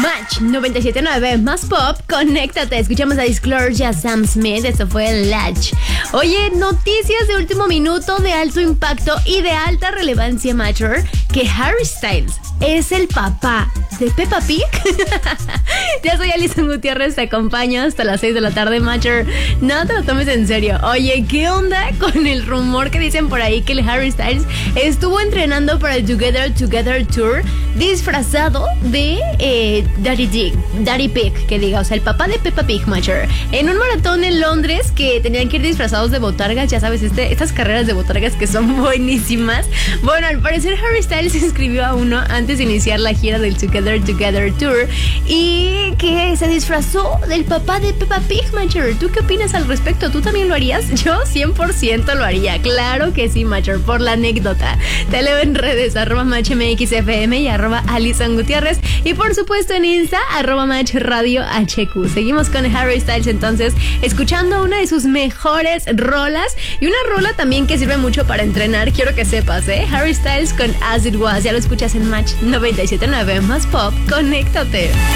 Match 97.9 más pop, conéctate. Escuchamos a Disclosure, a Sam Smith. Esto fue Latch. Oye, noticias de último minuto de alto impacto y de alta relevancia, Matcher, que Harry Styles es el papá de Peppa Pig. Ya soy Alison Gutiérrez, te acompaño hasta las 6 de la tarde, Matcher. No te lo tomes en serio. Oye, ¿qué onda con el rumor que dicen por ahí que el Harry Styles estuvo entrenando para el Together Tour disfrazado de Daddy Pig, que diga, o sea, el papá de Peppa Pig, Matcher, en un maratón en Londres que tenían que ir disfrazados de botargas, ya sabes, estas carreras de botargas que son buenísimas. Bueno, al parecer Harry Styles se inscribió a uno antes de iniciar la gira del Together Tour y que se disfrazó del papá de Peppa Pig, Matcher. ¿Tú qué opinas al respecto? ¿Tú también lo harías? Yo 100% lo haría, claro que sí, Matcher, por la anécdota. Te leo en redes, @MatchMXFM y @Alison Gutiérrez, y por supuesto en Insta, @MatchRadioHQ. Seguimos con Harry Styles entonces, escuchando una de sus mejores rolas, y una rola también que sirve mucho para entrenar, quiero que sepas, Harry Styles con As It Was, ya lo escuchas en Match 97.9 más pop, conéctate.